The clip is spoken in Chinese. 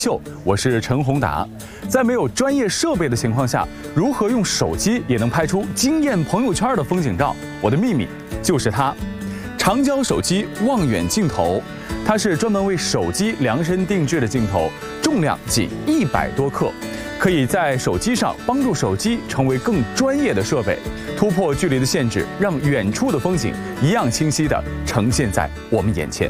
秀，我是陈宏达。在没有专业设备的情况下，如何用手机也能拍出惊艳朋友圈的风景照？我的秘密就是它——长焦手机望远镜头。它是专门为手机量身定制的镜头，重量仅100多克，可以在手机上帮助手机成为更专业的设备，突破距离的限制，让远处的风景一样清晰地呈现在我们眼前。